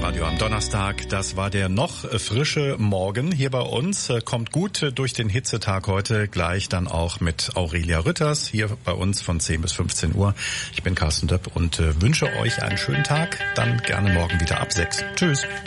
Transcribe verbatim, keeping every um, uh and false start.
Live-Radio am Donnerstag. Das war der noch frische Morgen hier bei uns. Kommt gut durch den Hitzetag heute. Gleich dann auch mit Aurelia Rütters hier bei uns von zehn bis fünfzehn Uhr. Ich bin Carsten Döpp und wünsche euch einen schönen Tag. Dann gerne morgen wieder ab sechs. Tschüss.